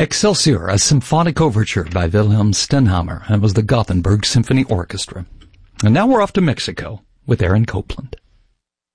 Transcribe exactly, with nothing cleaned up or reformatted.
Excelsior, a symphonic overture by Wilhelm Stenhammar. That was the Gothenburg Symphony Orchestra. And now we're off to Mexico with Aaron Copland.